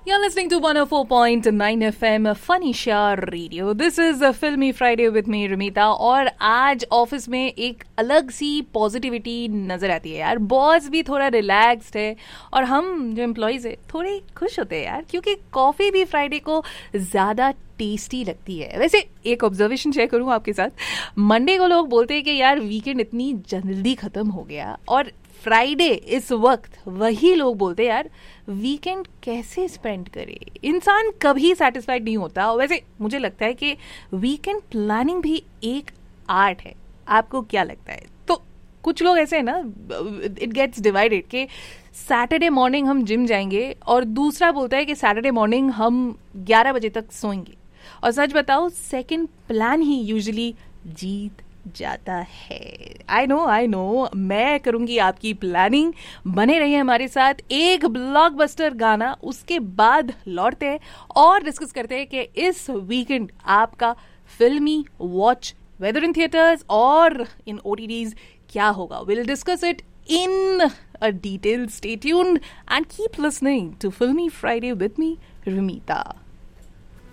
You're listening to 104.9 FM Funny Shah Radio. This is a Filmy Friday with me, Ramita. और आज office में एक अलग सी positivity नजर आती है यार. बॉस भी थोड़ा रिलैक्स्ड है और हम जो एम्प्लॉयज है थोड़े खुश होते हैं यार, क्योंकि कॉफी भी फ्राइडे को ज्यादा टेस्टी लगती है. वैसे एक ऑब्जर्वेशन शेयर करूं आपके साथ. मंडे को लोग बोलते हैं कि यार वीकेंड इतनी जल्दी खत्म हो गया, और फ्राइडे इस वक्त वही लोग बोलते हैं यार वीकेंड कैसे स्पेंड करे. इंसान कभी सेटिस्फाइड नहीं होता. वैसे मुझे लगता है कि वीकेंड प्लानिंग भी एक आर्ट है. आपको क्या लगता है? तो कुछ लोग ऐसे हैं ना, इट गेट्स डिवाइडेड कि सैटरडे मॉर्निंग हम जिम जाएंगे और दूसरा बोलता है कि सैटरडे मॉर्निंग हम 11 बजे तक सोएंगे. और सच बताओ, सेकंड प्लान ही यूजुअली जीत जाता है. आई नो मैं करूंगी आपकी प्लानिंग. बने रहिए हमारे साथ. एक ब्लॉकबस्टर गाना, उसके बाद लौटते हैं और डिस्कस करते हैं कि इस वीकेंड आपका फिल्मी वॉच, वेदर इन थिएटर्स और इन ओटीटीज, क्या होगा. Will discuss it in a detail. Stay tuned and keep listening to Filmy Friday with me, Ramita.